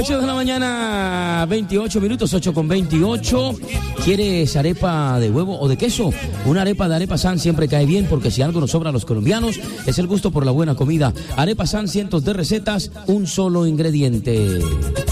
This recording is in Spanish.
8 de la mañana, 28 minutos, 8:28. ¿Quieres arepa de huevo o de queso? Una arepa de Arepa San siempre cae bien, porque si algo nos sobra a los colombianos es el gusto por la buena comida. Arepa San, cientos de recetas, un solo ingrediente.